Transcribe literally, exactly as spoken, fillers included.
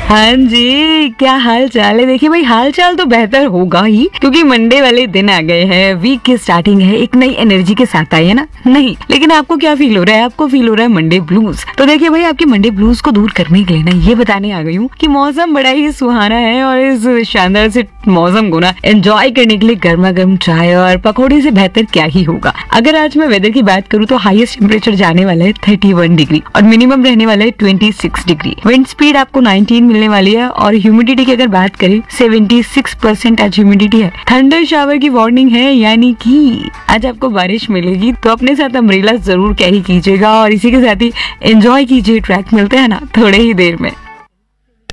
हाँ जी, क्या हाल चाल है। देखिए भाई, हाल चाल तो बेहतर होगा ही, क्योंकि मंडे वाले दिन आ गए हैं, वीक की स्टार्टिंग है, एक नई एनर्जी के साथ आई है ना। नहीं, लेकिन आपको क्या फील हो रहा है? आपको फील हो रहा है मंडे ब्लूज। तो देखिए भाई, आपके मंडे ब्लूज को दूर करने के लिए ना ये बताने आ गई हूँ कि मौसम बड़ा ही सुहाना है, और इस शानदार से मौसम को ना एंजॉय करने के लिए गर्मा गर्म चाय और पकौड़े से बेहतर क्या ही होगा। अगर आज मैं वेदर की बात करूँ तो हाईएस्ट टेम्परेचर जाने वाला है थर्टी वन डिग्री और मिनिमम रहने वाला है twenty six degree. Wind speed आपको नाइनटीन मिलने वाली है, और ह्यूमिडिटी की अगर बात करें सेवेंटी सिक्स परसेंट आज ह्यूमिडिटी है। थंडर शावर की वार्निंग है, यानी कि आज आपको बारिश मिलेगी, तो अपने साथ अम्ब्रेला जरूर कैरी कीजिएगा और इसी के साथ ही एंजॉय कीजिए ट्रैक। मिलते हैं ना थोड़े ही देर में।